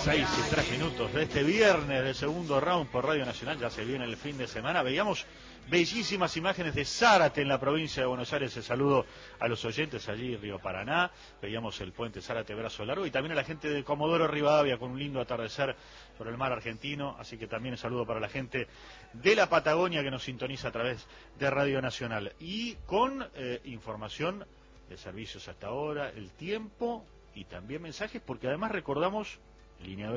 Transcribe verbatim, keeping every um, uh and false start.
seis y tres minutos de este viernes del segundo round por Radio Nacional. Ya se viene el fin de semana. Veíamos bellísimas imágenes de Zárate en la provincia de Buenos Aires. El saludo a los oyentes allí en Río Paraná. Veíamos el puente Zárate Brazo Largo y también a la gente de Comodoro Rivadavia con un lindo atardecer sobre el mar argentino. Así que también el saludo para la gente de la Patagonia que nos sintoniza a través de Radio Nacional. Y con eh, información de servicios hasta ahora, el tiempo y también mensajes, porque además recordamos línea